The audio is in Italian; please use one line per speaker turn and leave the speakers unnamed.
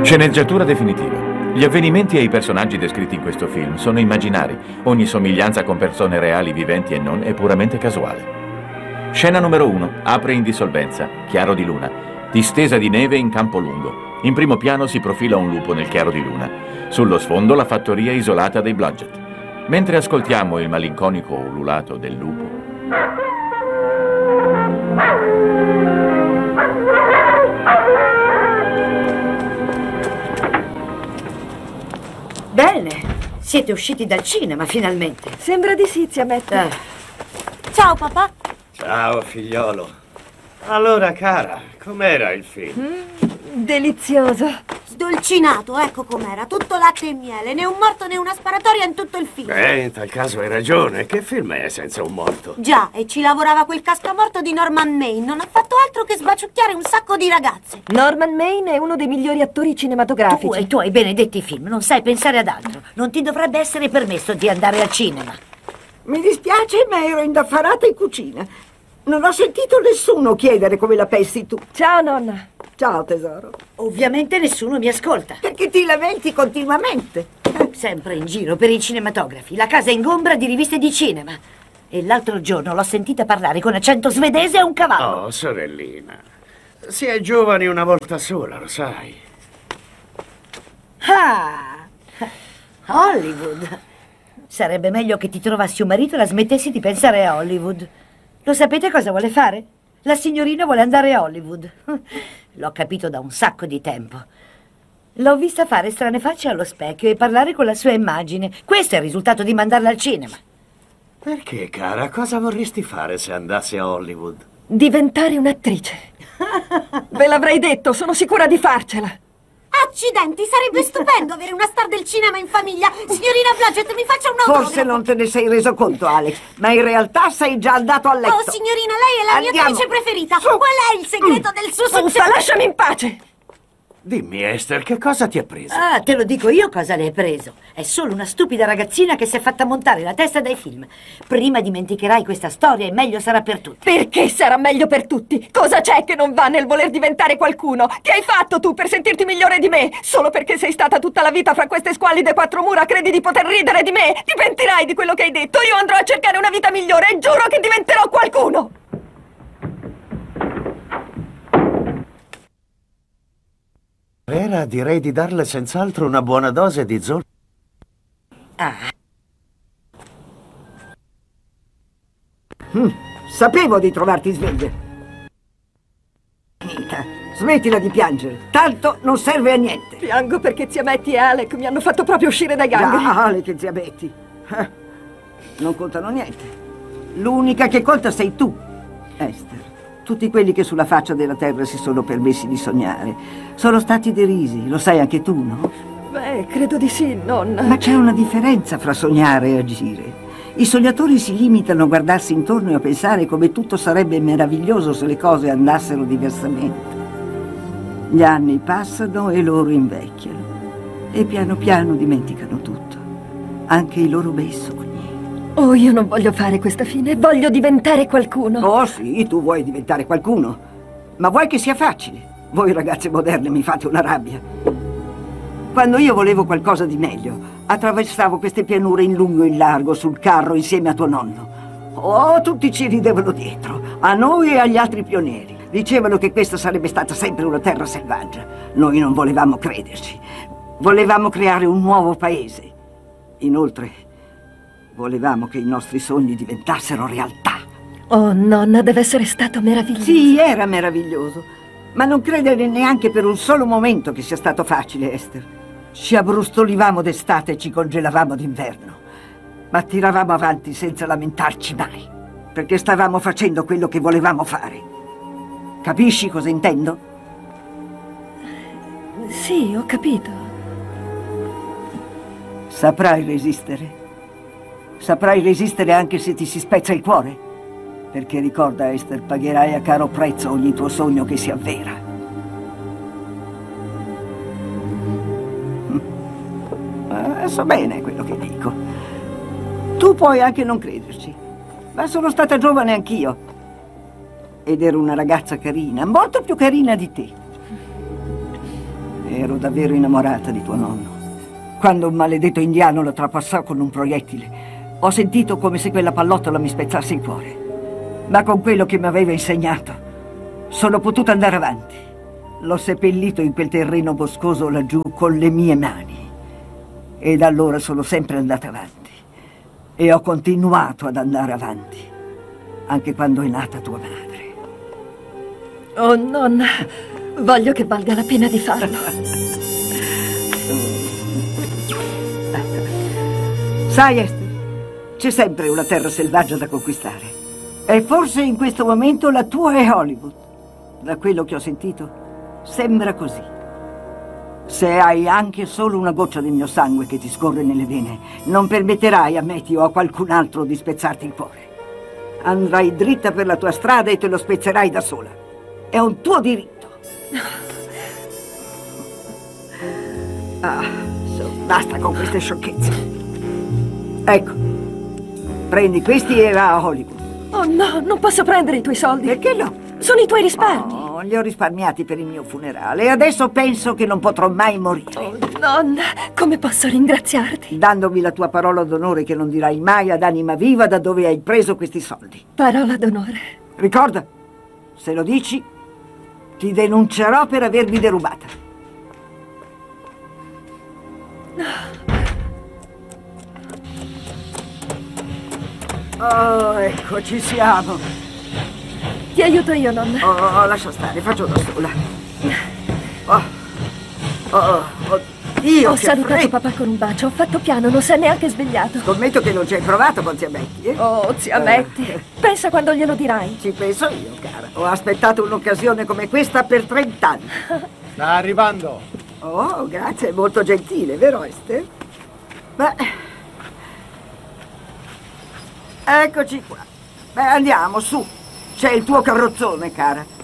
Sceneggiatura definitiva. Gli avvenimenti e i personaggi descritti in questo film sono immaginari. Ogni somiglianza con persone reali, viventi e non, è puramente casuale. Scena numero 1. Apre in dissolvenza. Chiaro di luna. Distesa di neve in campo lungo. In primo piano si profila un lupo nel chiaro di luna. Sullo sfondo la fattoria isolata dei Blodgett. Mentre ascoltiamo il malinconico ululato del lupo...
Bene, siete usciti dal cinema finalmente.
Sembra di sì, zia Metta.
Ciao papà.
Ciao figliolo. Allora cara, com'era il film?
Delizioso.
Sdolcinato, ecco com'era. Tutto latte e miele, né un morto né una sparatoria in tutto il film.
In tal caso hai ragione. Che film è senza un morto?
Già, e ci lavorava quel cascamorto di Norman Maine. Non ha fatto altro che sbaciucchiare un sacco di ragazze.
Norman Maine è uno dei migliori attori cinematografici.
Tu e i tuoi benedetti film non sai pensare ad altro. Non ti dovrebbe essere permesso di andare al cinema.
Mi dispiace, ma ero indaffarata in cucina. Non ho sentito nessuno chiedere come la pensi tu.
Ciao, nonna.
Ciao, tesoro.
Ovviamente nessuno mi ascolta.
Perché ti lamenti continuamente.
Sempre in giro per i cinematografi. La casa è ingombra di riviste di cinema. E l'altro giorno l'ho sentita parlare con accento svedese a un cavallo.
Oh, sorellina. Si è giovani una volta sola, lo sai.
Ah! Hollywood. Sarebbe meglio che ti trovassi un marito e la smettessi di pensare a Hollywood. Lo sapete cosa vuole fare? La signorina vuole andare a Hollywood. L'ho capito da un sacco di tempo. L'ho vista fare strane facce allo specchio e parlare con la sua immagine. Questo è il risultato di mandarla al cinema.
Perché, cara? Cosa vorresti fare se andassi a Hollywood?
Diventare un'attrice. Ve l'avrei detto, sono sicura di farcela.
Accidenti, sarebbe stupendo avere una star del cinema in famiglia. Signorina Blodgett, mi faccia un autografo.
Forse non te ne sei reso conto, Alex, ma in realtà sei già andato a letto.
Oh, signorina, lei è la mia
Andiamo.
attrice preferita.
Su.
Qual è il segreto del suo successo?
Uffa, lasciami in pace.
Dimmi, Esther, che cosa ti ha preso?
Ah, te lo dico io cosa le hai preso. È solo una stupida ragazzina che si è fatta montare la testa dai film. Prima dimenticherai questa storia e meglio sarà per tutti.
Perché sarà meglio per tutti? Cosa c'è che non va nel voler diventare qualcuno? Che hai fatto tu per sentirti migliore di me? Solo perché sei stata tutta la vita fra queste squallide quattro mura credi di poter ridere di me? Ti pentirai di quello che hai detto. Io andrò a cercare una vita migliore e giuro che diventerò qualcuno.
Vera, direi di darle senz'altro una buona dose di zolfo.
Sapevo di trovarti sveglia. Smettila di piangere, tanto non serve a niente.
Piango perché zia Betty e Alec mi hanno fatto proprio uscire dai gangheri.
Alec e zia Betty. Non contano niente. L'unica che conta sei tu, Esther. Tutti quelli che sulla faccia della terra si sono permessi di sognare sono stati derisi, lo sai anche tu, no?
Beh, credo di sì, nonna.
Ma c'è una differenza fra sognare e agire. I sognatori si limitano a guardarsi intorno e a pensare come tutto sarebbe meraviglioso se le cose andassero diversamente. Gli anni passano e loro invecchiano e piano piano dimenticano tutto, anche i loro bei sogni.
Oh, io non voglio fare questa fine, voglio diventare qualcuno.
Oh sì, tu vuoi diventare qualcuno, ma vuoi che sia facile? Voi ragazze moderne mi fate una rabbia. Quando io volevo qualcosa di meglio, attraversavo queste pianure in lungo e in largo sul carro insieme a tuo nonno. Oh, tutti ci ridevano dietro, a noi e agli altri pionieri. Dicevano che questa sarebbe stata sempre una terra selvaggia. Noi non volevamo crederci. Volevamo creare un nuovo paese. Inoltre, volevamo che i nostri sogni diventassero realtà.
Oh, nonna, deve essere stato meraviglioso.
Sì, era meraviglioso. Ma non credere neanche per un solo momento che sia stato facile, Esther. Ci abbrustolivamo d'estate e ci congelavamo d'inverno. Ma tiravamo avanti senza lamentarci mai. Perché stavamo facendo quello che volevamo fare. Capisci cosa intendo?
Sì, ho capito.
Saprai resistere. Saprai resistere anche se ti si spezza il cuore. Perché ricorda, Esther, pagherai a caro prezzo ogni tuo sogno che si avvera. So bene quello che dico. Tu puoi anche non crederci, ma sono stata giovane anch'io. Ed ero una ragazza carina, molto più carina di te. Ero davvero innamorata di tuo nonno. Quando un maledetto indiano lo trapassò con un proiettile, ho sentito come se quella pallottola mi spezzasse il cuore. Ma con quello che mi aveva insegnato, sono potuta andare avanti. L'ho seppellito in quel terreno boscoso laggiù con le mie mani. E da allora sono sempre andata avanti. E ho continuato ad andare avanti, anche quando è nata tua madre.
Oh, nonna, voglio che valga la pena di farlo.
Sai, Esther, c'è sempre una terra selvaggia da conquistare. E forse in questo momento la tua è Hollywood. Da quello che ho sentito, sembra così. Se hai anche solo una goccia del mio sangue che ti scorre nelle vene, non permetterai a Matthew o a qualcun altro di spezzarti il cuore. Andrai dritta per la tua strada e te lo spezzerai da sola. È un tuo diritto. Basta con queste sciocchezze. Ecco, prendi questi e va a Hollywood.
Oh no, non posso prendere i tuoi soldi.
Perché no?
Sono i tuoi risparmi.
Oh, li ho risparmiati per il mio funerale e adesso penso che non potrò mai morire.
Oh, nonna, come posso ringraziarti?
Dandomi la tua parola d'onore che non dirai mai ad anima viva da dove hai preso questi soldi.
Parola d'onore.
Ricorda, se lo dici, ti denuncerò per avermi derubata. Oh, ecco, ci siamo.
Ti aiuto io, nonna.
Oh, lascia stare, faccio da sola. Oddio,
Ho
che
salutato
freddo.
papà con un bacio, ho fatto piano, non si è neanche svegliato.
Scommetto che non ci hai provato con zia Betty, eh?
Oh, zia Betty, pensa quando glielo dirai.
Ci penso io, cara. Ho aspettato un'occasione come questa per 30 anni.
Sta arrivando.
Oh, grazie, è molto gentile, vero Esther? Beh... Eccoci qua. Beh, andiamo, su. C'è il tuo carrozzone, cara.